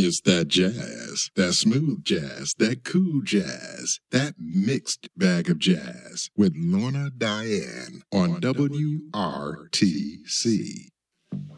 It's that jazz, that smooth jazz, that cool jazz, that mixed bag of jazz with Lorna Diane on WRTC.